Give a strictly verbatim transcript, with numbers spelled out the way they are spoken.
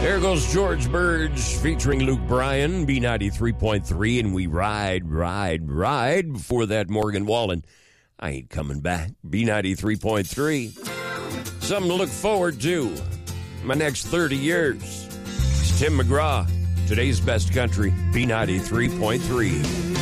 There goes George Burge featuring Luke Bryan, B ninety-three point three, and we ride, ride, ride. Before that, Morgan Wallen, I ain't coming back, B ninety-three point three. Something to look forward to my next thirty years. It's Tim McGraw, today's best country, B ninety-three point three.